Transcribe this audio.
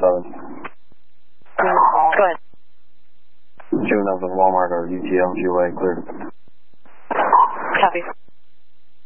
7. Go ahead. 2 Walmart or UTL, GOA, cleared. Copy.